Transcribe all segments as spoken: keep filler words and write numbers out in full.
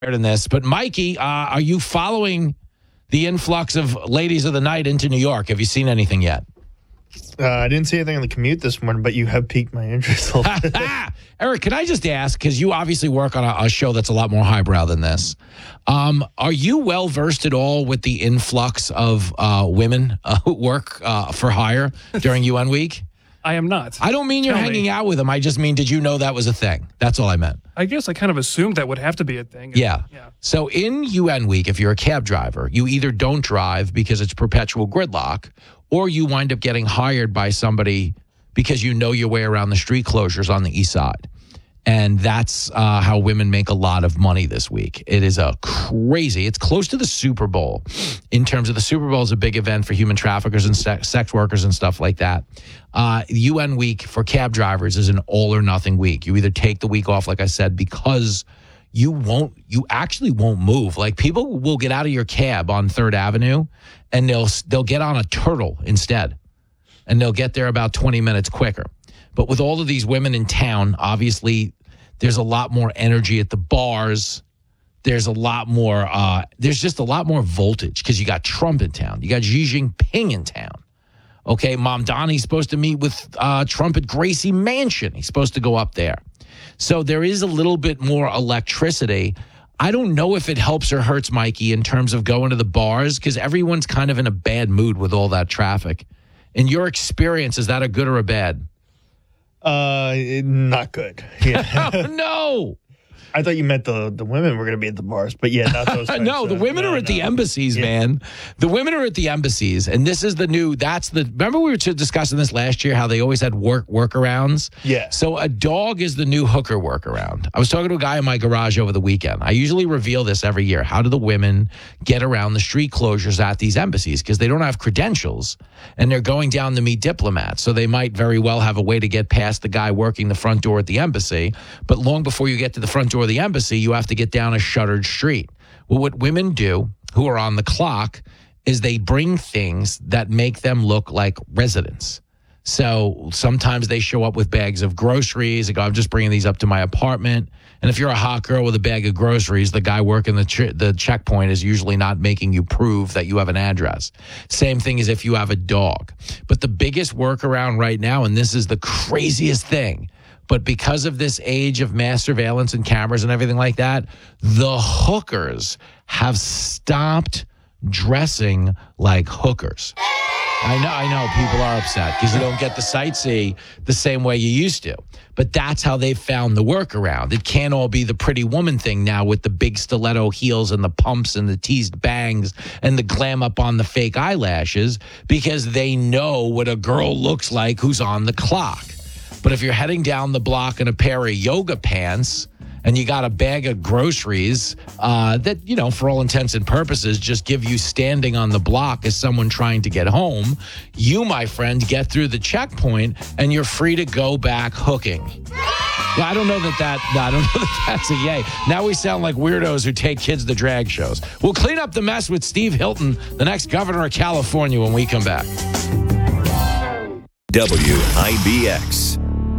in this. But Mikey, uh, are you following the influx of ladies of the night into New York? Have you seen anything yet? Uh, I didn't see anything on the commute this morning, but you have piqued my interest a little bit. Eric, can I just ask, because you obviously work on a, a show that's a lot more highbrow than this. Um, are you well versed at all with the influx of uh, women uh, who work uh, for hire during U N week? I am not. I don't mean you're Tell hanging me. out with them. I just mean, did you know that was a thing? That's all I meant. I guess I kind of assumed that would have to be a thing. Yeah. yeah. So in U N week, if you're a cab driver, you either don't drive because it's perpetual gridlock, or you wind up getting hired by somebody because you know your way around the street closures on the east side. And that's uh, how women make a lot of money this week. It is a crazy, it's close to the Super Bowl in terms of the Super Bowl is a big event for human traffickers and se- sex workers and stuff like that. Uh, U N week for cab drivers is an all or nothing week. You either take the week off, like I said, because you won't, you actually won't move. Like people will get out of your cab on Third Avenue and they'll, they'll get on a turtle instead. And they'll get there about twenty minutes quicker. But with all of these women in town, obviously, there's a lot more energy at the bars. There's a lot more, uh, there's just a lot more voltage because you got Trump in town. You got Xi Jinping in town. Okay, Mom Donnie's supposed to meet with uh, Trump at Gracie Mansion. He's supposed to go up there. So there is a little bit more electricity. I don't know if it helps or hurts, Mikey, in terms of going to the bars because everyone's kind of in a bad mood with all that traffic. In your experience, is that a good or a bad? Uh, not good. Yeah. Oh, no. I thought you meant the, the women were going to be at the bars, but yeah, not those. No, the women no, are at no. the embassies, Yeah. man. The women are at the embassies, and this is the new. That's the. Remember we were discussing this last year, how they always had work workarounds. Yeah. So a dog is the new hooker workaround. I was talking to a guy in my garage over the weekend. I usually reveal this every year. How do the women get around the street closures at these embassies? Because they don't have credentials, and they're going down to meet diplomats. So they might very well have a way to get past the guy working the front door at the embassy. But long before you get to the front door of the embassy, you have to get down a shuttered street. Well, what women do who are on the clock is they bring things that make them look like residents. So sometimes they show up with bags of groceries. They go, I'm just bringing these up to my apartment. And if you're a hot girl with a bag of groceries, the guy working the ch- the checkpoint is usually not making you prove that you have an address. Same thing as if you have a dog. But the biggest workaround right now, and this is the craziest thing, but because of this age of mass surveillance and cameras and everything like that, the hookers have stopped dressing like hookers. I know, I know people are upset because you don't get the sightsee the same way you used to. But that's how they found the workaround. It can't all be the pretty woman thing now with the big stiletto heels and the pumps and the teased bangs and the glam up on the fake eyelashes because they know what a girl looks like who's on the clock. But if you're heading down the block in a pair of yoga pants and you got a bag of groceries uh, that, you know, for all intents and purposes, just give you standing on the block as someone trying to get home, you, my friend, get through the checkpoint and you're free to go back hooking. Well, I don't know that that, no, I don't know that that's a yay. Now we sound like weirdos who take kids to drag shows. We'll clean up the mess with Steve Hilton, the next governor of California, when we come back. W I B X.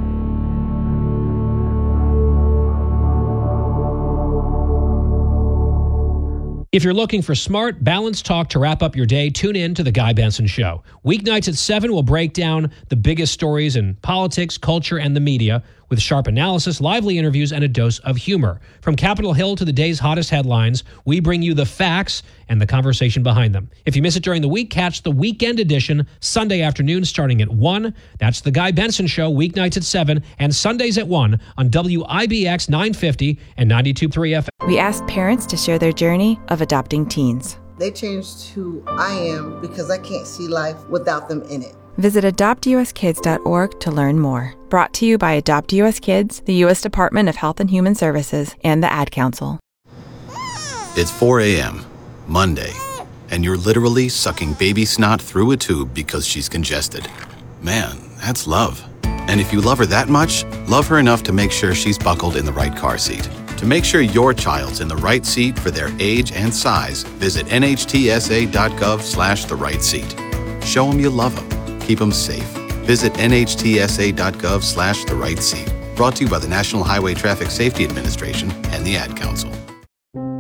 If you're looking for smart, balanced talk to wrap up your day, tune in to The Guy Benson Show. Weeknights at seven, we'll break down the biggest stories in politics, culture, and the media with sharp analysis, lively interviews, and a dose of humor. From Capitol Hill to the day's hottest headlines, we bring you the facts and the conversation behind them. If you miss it during the week, catch the weekend edition Sunday afternoon starting at one. That's The Guy Benson Show, weeknights at seven and Sundays at one on W I B X nine fifty and ninety-two point three F M. We asked parents to share their journey of adopting teens. They changed who I am because I can't see life without them in it. Visit adopt u s kids dot org to learn more. Brought to you by Adopt U S Kids, the U S Department of Health and Human Services, and the Ad Council. It's four a.m., Monday, and you're literally sucking baby snot through a tube because she's congested. Man, that's love. And if you love her that much, love her enough to make sure she's buckled in the right car seat. To make sure your child's in the right seat for their age and size, visit N H T S A dot gov slash the right seat. Show them you love them. Keep them safe. Visit N H T S A dot gov slash the right seat. Brought to you by the National Highway Traffic Safety Administration and the Ad Council.